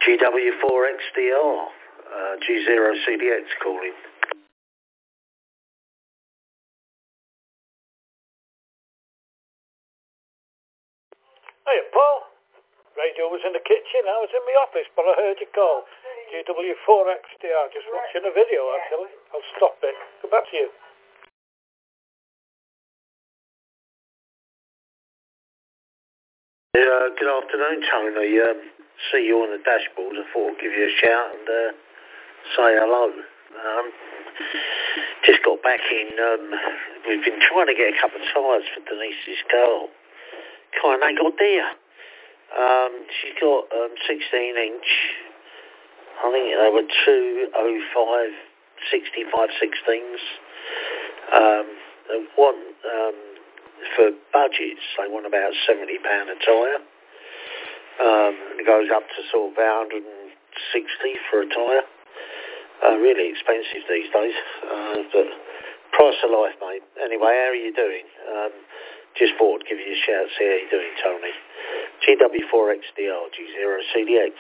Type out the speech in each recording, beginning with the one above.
GW4XDR, G0CDX calling. Hey, Paul. Radio was in the kitchen, I was in my office, but I heard you call. GW4XDR, just watching a video, actually. I'll stop it. Come back to you. Good afternoon, Tony. See you on the dashboard. I thought I'd give you a shout and say hello. Just got back in. We've been trying to get a couple of tyres for Denise's girl. Kind of ain't got there. She's got 16-inch. I think they were 205 65/16s. They want for budgets. They want about £70 a tyre. It goes up to sort of about 160 for a tyre. Really expensive these days, but price of life, mate. Anyway, how are you doing? Just thought I'd give you a shout, see how you're doing, Tony. GW4XDR, G0CDX.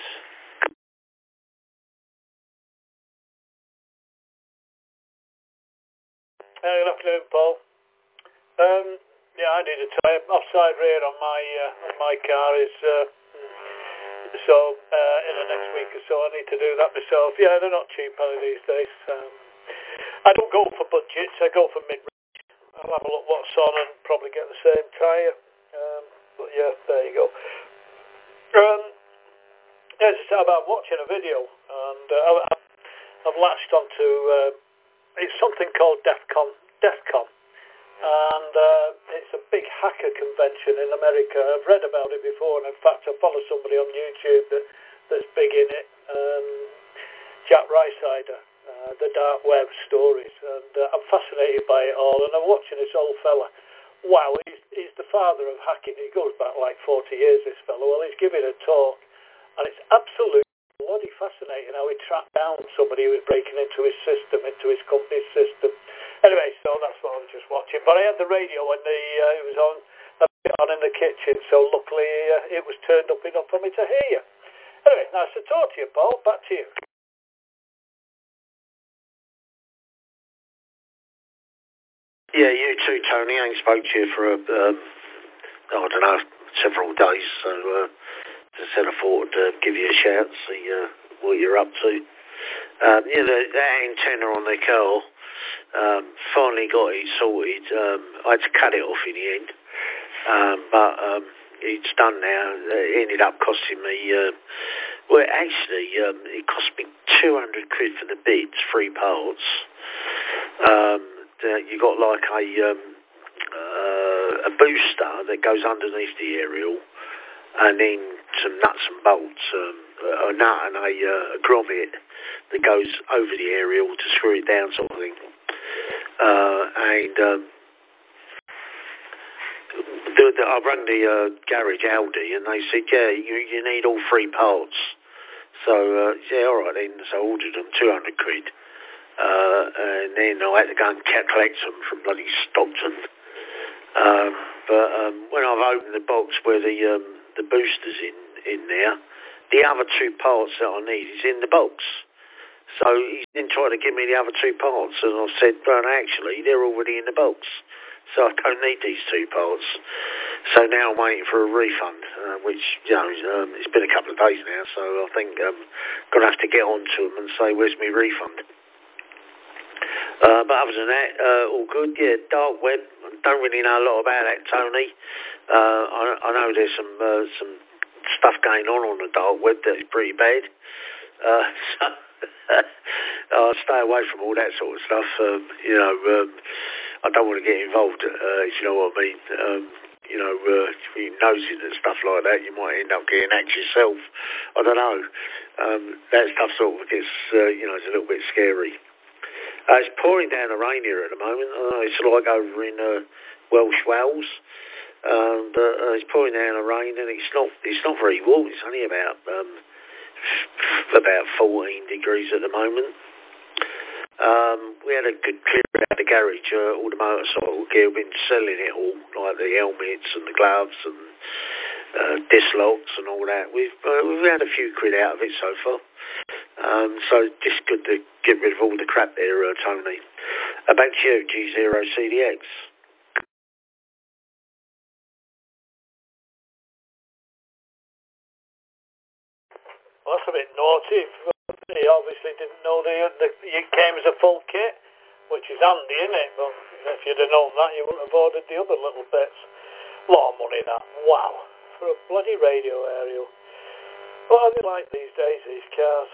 Good afternoon, Paul. Yeah, I need a tyre. Offside rear on my car is so in the next week or so I need to do that myself. Yeah, they're not cheap these days. I don't go for budgets. I go for mid-range. I'll have a look what's on and probably get the same tyre. But yeah, there you go. Yeah, just about watching a video, and I've latched onto it's something called DEFCON, and it's a big hacker convention in America. I've read about it before, and in fact I follow somebody on YouTube that's big in it, Jack Rysider, the dark web stories, and I'm fascinated by it all, and I'm watching this old fella. Wow, he's the father of hacking. He goes back like 40 years, this fellow. Well, he's giving a talk, and it's absolutely bloody fascinating how he tracked down somebody who was breaking into his system, into his company's system. Anyway, so that's what I was just watching. But I had the radio when it was on in the kitchen, so luckily it was turned up enough for me to hear you. Anyway, nice to talk to you, Paul. Back to you. Yeah, you too, Tony. I ain't spoke to you for I don't know, several days, so as I said, I thought I'd give you a shout, see what you're up to. Yeah, that antenna on the car, finally got it sorted. I had to cut it off in the end, but it's done now. It ended up costing me, well, actually, it cost me £200 for the bits, 3 parts. You got like a booster that goes underneath the aerial, and then some nuts and bolts, a nut and a grommet that goes over the aerial to screw it down, sort of thing. I rang the garage Aldi, and they said, yeah, you need all 3 parts. So yeah, all right then. So I ordered them, £200. And then I had to go and collect them from bloody Stockton. But when I've opened the box where the booster's in there, the other 2 parts that I need is in the box. So he's then tried to give me the other 2 parts, and I said, well, actually, they're already in the box. So I don't need these 2 parts. So now I'm waiting for a refund, which, you know, it's been a couple of days now, so I think I'm going to have to get on to them and say, where's my refund? But other than that, all good. Yeah, dark web. Don't really know a lot about that, Tony. I know there's some stuff going on the dark web that is pretty bad. So I'll stay away from all that sort of stuff. You know, I don't want to get involved, if you know what I mean. You know, if you're nosy at stuff like that, you might end up getting hacked yourself. I don't know. That stuff sort of gets, you know, it's a little bit scary. It's pouring down the rain here at the moment. It's like over in Welsh Wales. It's pouring down the rain, and it's not very warm. It's only about 14 degrees at the moment. We had a good clear out the garage. All the motorcycle gear, we've been selling it all, like the helmets and the gloves and dislogs and all that. We've had a few quid out of it so far. So just good to get rid of all the crap there, Tony. Back to you, G0CDX. Well, that's a bit naughty. He obviously didn't know it came as a full kit, which is handy, isn't it? But if you'd have known that, you wouldn't have ordered the other little bits. A lot of money, that. Wow. For a bloody radio aerial. What are they like these days, these cars?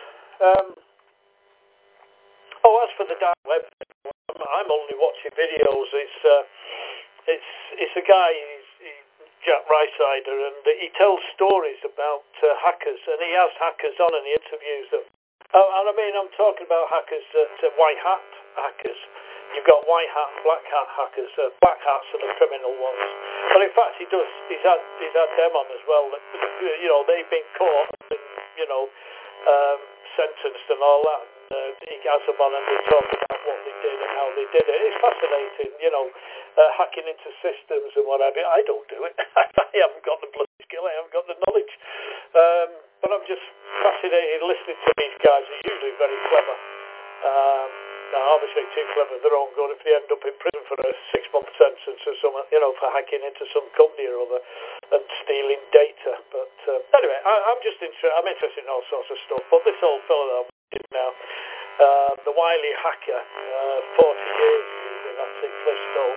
As for the dark web, I'm only watching videos. It's a guy, he's Jack Rysider, and he tells stories about hackers, and he has hackers on and he interviews them. And I mean, I'm talking about hackers, white hat hackers. You've got white hat, black hat hackers. Black hats are the criminal ones. But in fact, he's had them on as well. They've been caught, and, sentenced and all that. He has them on and they talk about what they did and how they did it. It's fascinating, hacking into systems and whatever. I don't do it. I haven't got the bloody skill. I haven't got the knowledge. But I'm just fascinated listening to these guys. They're usually very clever. Obviously too clever their own good if they end up in prison for a 6-month sentence or something, for hacking into some company or other and stealing data. But anyway, I'm just interested. I'm interested in all sorts of stuff. But this old fellow that I'm watching now, the wily hacker, 40 years using that Cliff Stone.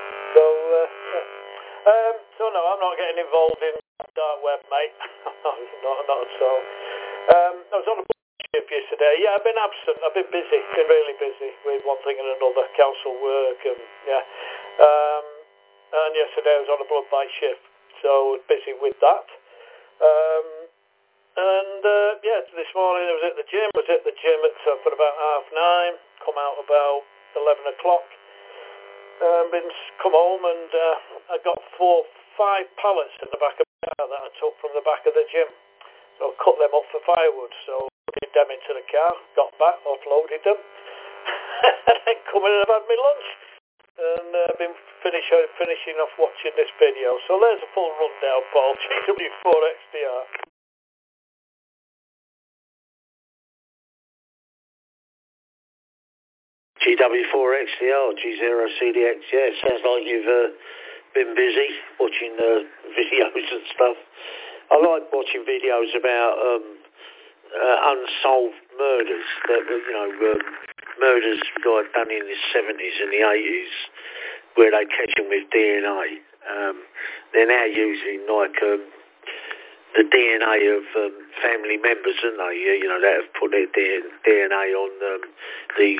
So no, I'm not getting involved in dark web, mate. not at all. I was on a yesterday. Yeah, I've been absent. I've been busy. Been really busy with one thing and another, council work and and yesterday I was on a blood bite shift, so I was busy with that. This morning I was at the gym. For about 9:30. Come out about 11 o'clock. Come home and I got 5 pallets in the back of the car that I took from the back of the gym. So I cut them up for firewood. So loaded them into the car, got back, offloaded them, and then come in and I've had my lunch. And I've been finishing off watching this video. So there's a full rundown, Paul. GW4XDR. GW4XDR, G0CDX, yeah, sounds like you've been busy watching videos and stuff. I like watching videos about unsolved murders, murders like done in the 70s and the 80s, where they catch them with DNA. They're now using the DNA of family members, aren't they? That have put their DNA on these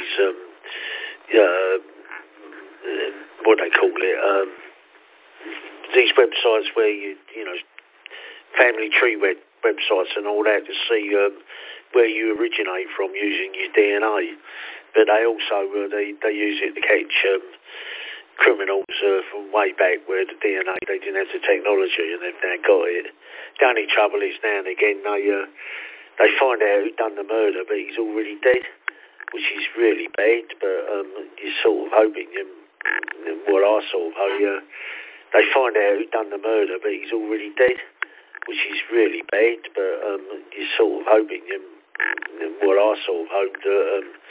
what they call it, these websites where family tree websites and all that to see where you originate from using your DNA. But they also they use it to catch criminals from way back where the DNA, they didn't have the technology and they've now got it. The only trouble is now and again they find out who done the murder, but he's already dead, which is really bad. But you're sort of hoping, I sort of hope, they find out who done the murder, but he's already dead, which is really bad. But you're sort of hoping, I sort of hope that